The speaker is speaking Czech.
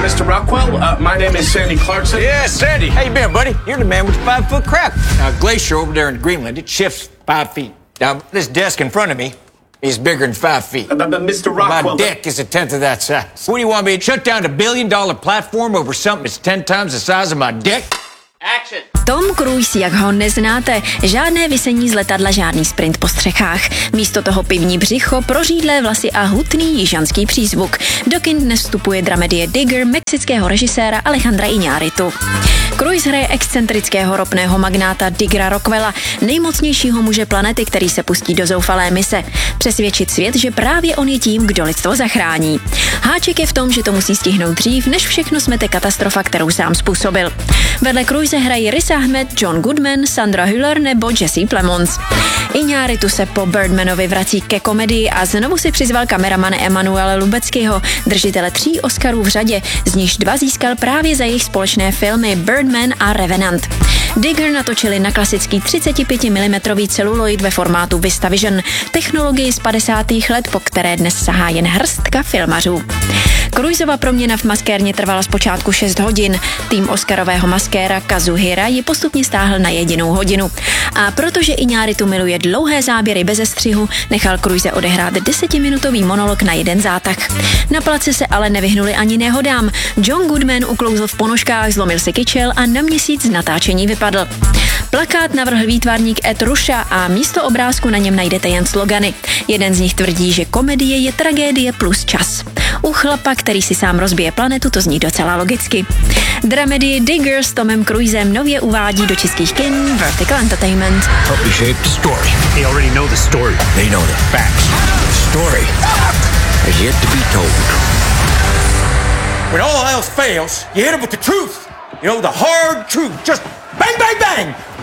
Mr. Rockwell. My name is Sandy Clarkson. Yeah, Sandy. How you been, buddy? You're the man with the 5-foot crab. Now, glacier over there in Greenland, it shifts 5 feet. Now, this desk in front of me is bigger than 5 feet. Mr. Rockwell. My dick is a tenth of that size. What do you want me to shut down a $1 billion platform over something that's 10 times the size of my dick? Action. Tom Cruise, jak ho neznáte, žádné visení z letadla, žádný sprint po střechách. Místo toho pivní břicho, prořídlé vlasy a hutný jižanský přízvuk. Do kin dnes vstupuje dramedie Digger mexického režiséra Alejandra Iñárritu. Cruise hraje excentrického ropného magnáta Diggera Rockwella, nejmocnějšího muže planety, který se pustí do zoufalé mise. Přesvědčit svět, že právě on je tím, kdo lidstvo zachrání. Háček je v tom, že to musí stihnout dřív, než všechno smete katastrofa, kterou sám způsobil. Vedle Cruise hrají Riz Ahmed, John Goodman, Sandra Hüller nebo Jesse Plemons. Iñárritu se po Birdmanovi vrací ke komedii a znovu si přizval kameramana Emanuela Lubezkiho, držitele 3 Oscarů v řadě, z nichž 2 získal právě za jejich společné filmy Birdman a Revenant. Digger natočili na klasický 35 mm celuloid ve formátu VistaVision, technologii z 50. let, po které dnes sahá jen hrstka filmařů. Cruisova proměna v maskérně trvala zpočátku 6 hodin. Tým oscarového maskéra Kazuhira ji postupně stáhl na 1 hodinu. A protože Iñárritu miluje dlouhé záběry beze střihu, nechal Cruise odehrát 10-minutový monolog na 1 zátah. Na place se ale nevyhnuli ani nehodám. John Goodman uklouzl v ponožkách, zlomil si kyčel a na měsíc z natáčení vypadl. Plakát navrhl výtvarník Ed Ruscha a místo obrázku na něm najdete jen slogany. Jeden z nich tvrdí, že komedie je tragédie plus čas. U chlapa, který si sám rozbije planetu, to zní docela logicky. Dramedii Digger s Tomem Cruisem nově uvádí do českých kin Vertical Entertainment. Help me shape the story. They already know the story. They know the facts. The story has yet to be told. When all else fails, you hit it with the truth. You know, the hard truth. Just bang, bang, bang.